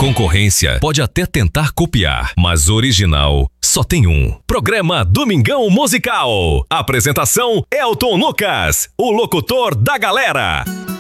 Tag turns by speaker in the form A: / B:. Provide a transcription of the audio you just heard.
A: concorrência pode até tentar copiar, mas original só tem um. Programa Domingão Musical. Apresentação Elton Lucas, o locutor da galera.